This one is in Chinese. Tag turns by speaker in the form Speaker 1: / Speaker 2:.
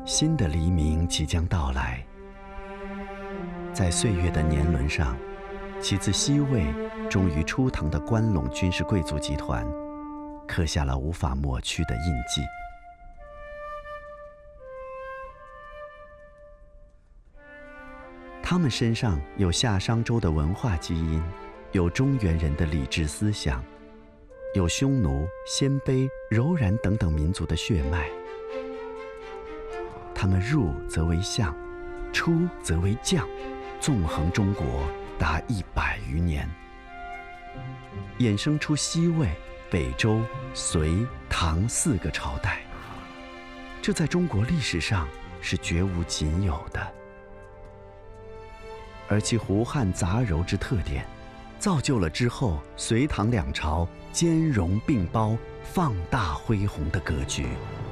Speaker 1: 新的黎明即将到来，在岁月的年轮上，起自西魏终于初唐的关陇军事贵族集团，刻下了无法抹去的印记。他们身上有夏商周的文化基因，有中原人的理智思想，有匈奴、鲜卑、柔然等等民族的血脉。他们入则为相，出则为将，纵横中国达100余年，衍生出西魏、北周、隋、唐4个朝代。这在中国历史上是绝无仅有的。而其胡汉杂糅之特点，造就了之后隋唐两朝兼容并包、放大恢宏的格局。